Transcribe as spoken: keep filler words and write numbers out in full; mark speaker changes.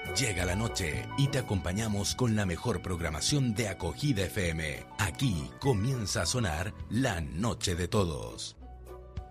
Speaker 1: Llega la noche y te acompañamos con la mejor programación de Acogida F M. Aquí comienza a sonar La Noche de Todos.